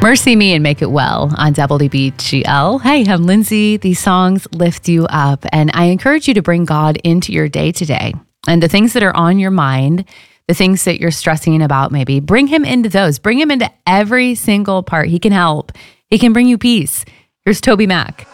Mercy Me and Make It Well on WBGL. Hey, I'm Lindsay. These songs lift you up, and I encourage you to bring God into your day today. And the things that are on your mind, the things that you're stressing about maybe, bring him into those. Bring him into every single part. He can help. He can bring you peace. Here's Toby Mac.